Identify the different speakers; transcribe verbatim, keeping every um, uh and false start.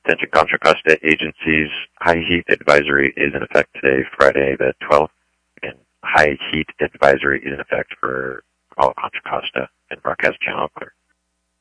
Speaker 1: Attention Contra Costa agencies, high heat advisory is in effect today, Friday the twelfth, and high heat advisory is in effect for all of Contra Costa and Broadcast Channel Clear.